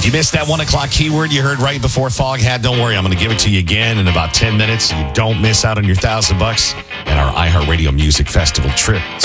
If you missed that 1 o'clock keyword you heard right before Foghat, don't worry. I'm going to give it to you again in about 10 minutes. So you don't miss out on your $1,000 and our iHeartRadio Music Festival trip.